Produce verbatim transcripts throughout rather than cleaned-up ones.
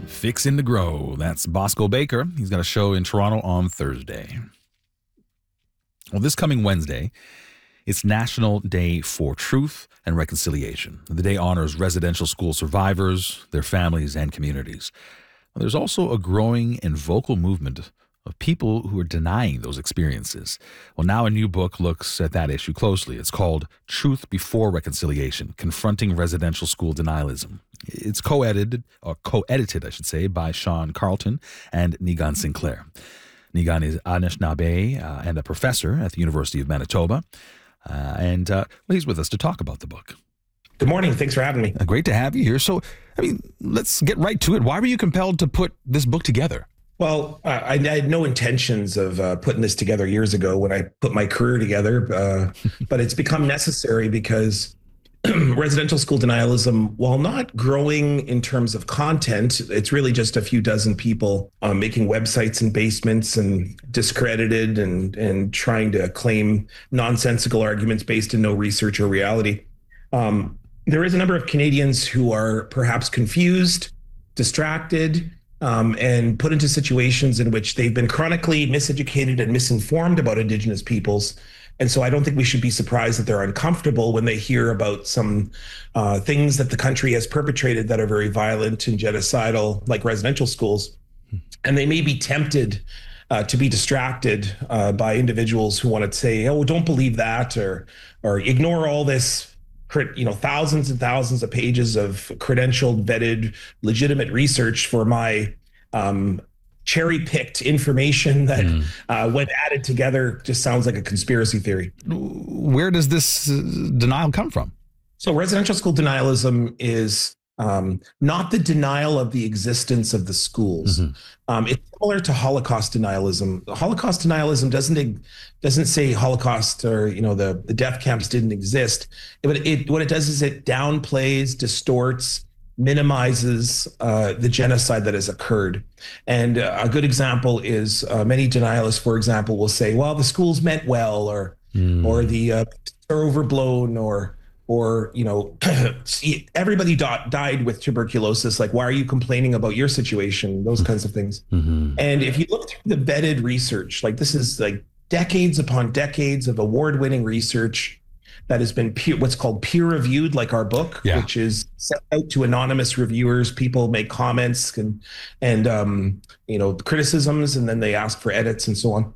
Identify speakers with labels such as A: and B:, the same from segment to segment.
A: Fixin' to Grow. That's Bosco Baker. He's got a show in Toronto on Thursday. Well, this coming Wednesday, it's National Day for Truth and Reconciliation. The day honors residential school survivors, their families, and communities. There's also a growing and vocal movement of people who are denying those experiences. Well, now a new book looks at that issue closely. It's called Truth Before Reconciliation, Confronting Residential School Denialism. It's co-edited, or co-edited, I should say, by Sean Carlton and Niigaan Sinclair. Niigaan is Anishinaabe uh, and a professor at the University of Manitoba. Uh, and uh, well, he's with us to talk about the book.
B: Good morning. Thanks for having me.
A: Uh, great to have you here. So, I mean, let's get right to it. Why were you compelled to put this book together?
B: Well, uh, I had no intentions of uh, putting this together years ago when I put my career together, uh, but it's become necessary because residential school denialism, while not growing in terms of content, it's really just a few dozen people uh, making websites in basements and discredited and, and trying to claim nonsensical arguments based in no research or reality. Um, there is a number of Canadians who are perhaps confused, distracted, Um, and put into situations in which they've been chronically miseducated and misinformed about Indigenous peoples. And so I don't think we should be surprised that they're uncomfortable when they hear about some uh, things that the country has perpetrated that are very violent and genocidal, like residential schools. And they may be tempted uh, to be distracted uh, by individuals who want to say, oh, don't believe that, or or ignore all this, you know, thousands and thousands of pages of credentialed, vetted, legitimate research for my um, cherry-picked information that, mm. uh, when added together, just sounds like a conspiracy theory.
A: Where does this denial come from?
B: So residential school denialism is um, not the denial of the existence of the schools. Mm-hmm. Um, it's similar to Holocaust denialism. Holocaust denialism doesn't doesn't say Holocaust or, you know, the, the death camps didn't exist. But it, what it does is it downplays, distorts, minimizes uh, the genocide that has occurred. And uh, a good example is uh, many denialists, for example, will say, well, the schools meant well, or mm. or the uh, are overblown, or or, you know, everybody di- died with tuberculosis. Like, why are you complaining about your situation? Those kinds of things. Mm-hmm. And if you look through the vetted research, like this is like decades upon decades of award-winning research that has been peer, what's called peer-reviewed, like our book, yeah. which is sent out to anonymous reviewers. People make comments and, and um, you know, criticisms, and then they ask for edits and so on.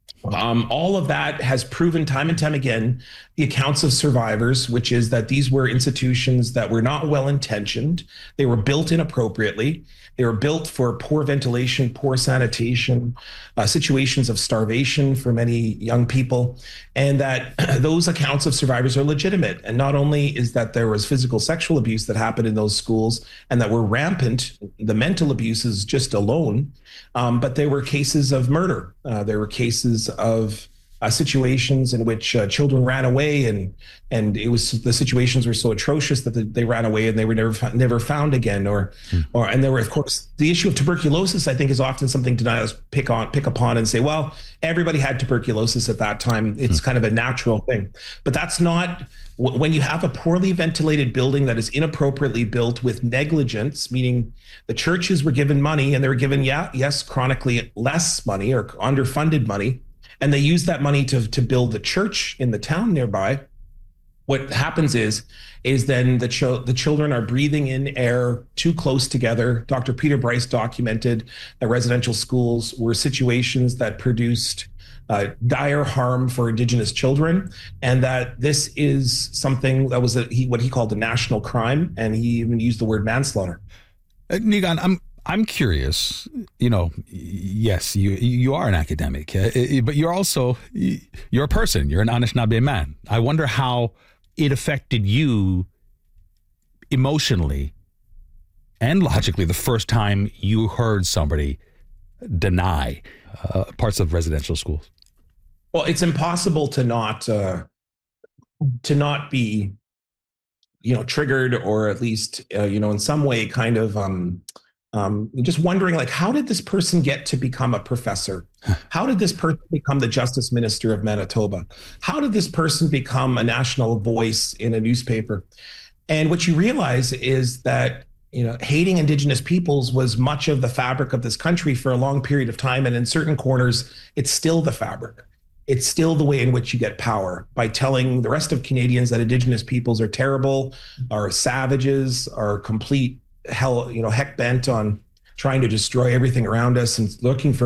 B: Um, all of that has proven time and time again the accounts of survivors, which is that these were institutions that were not well-intentioned. They were built inappropriately. They were built for poor ventilation, poor sanitation, uh, situations of starvation for many young people, and that those accounts of survivors are legitimate. And not only is that there was physical sexual abuse that happened in those schools and that were rampant, the mental abuses just alone, um, but there were cases of murder. Uh, there were cases of Uh, situations in which uh, children ran away, and and it was the situations were so atrocious that the, they ran away and they were never never found again. Or mm. or and there were, of course, the issue of tuberculosis. I think is often something deniers pick on pick upon and say, well, everybody had tuberculosis at that time. It's mm. kind of a natural thing, but that's not. When you have a poorly ventilated building that is inappropriately built with negligence, meaning the churches were given money and they were given, yeah, yes, chronically less money or underfunded money, and they use that money to, to build the church in the town nearby, what happens is, is then the, ch- the children are breathing in air too close together. Doctor Peter Bryce documented that residential schools were situations that produced uh, dire harm for Indigenous children, and that this is something that was a, he, what he called a national crime, and he even used the word manslaughter.
A: Uh, Niigaan, I'm I'm curious, you know, yes, you you are an academic, uh, but you're also, you're a person, you're an Anishinaabe man. I wonder how it affected you emotionally and logically the first time you heard somebody deny uh, parts of residential schools.
B: Well, it's impossible to not, uh, to not be, you know, triggered, or at least, uh, you know, in some way kind of, um, Um, just wondering, like, how did this person get to become a professor? How did this person become the Justice Minister of Manitoba? How did this person become a national voice in a newspaper? And what you realize is that you know, hating Indigenous peoples was much of the fabric of this country for a long period of time. And in certain corners, it's still the fabric. It's still the way in which you get power, by telling the rest of Canadians that Indigenous peoples are terrible, are savages, are complete hell, you know, heck bent on trying to destroy everything around us and looking for